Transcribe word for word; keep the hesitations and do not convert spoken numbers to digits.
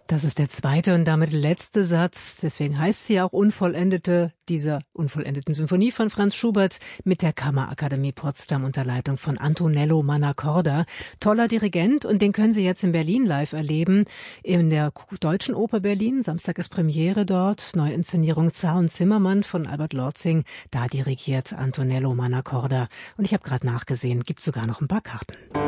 Das ist der zweite und damit letzte Satz, deswegen heißt sie ja auch Unvollendete, dieser unvollendeten Symphonie von Franz Schubert mit der Kammerakademie Potsdam unter Leitung von Antonello Mannacorda. Toller Dirigent und den können Sie jetzt in Berlin live erleben, in der Deutschen Oper Berlin. Samstag ist Premiere dort, Neuinszenierung Zar und Zimmermann von Albert Lortzing. Da dirigiert Antonello Mannacorda und ich habe gerade nachgesehen, gibt sogar noch ein paar Karten.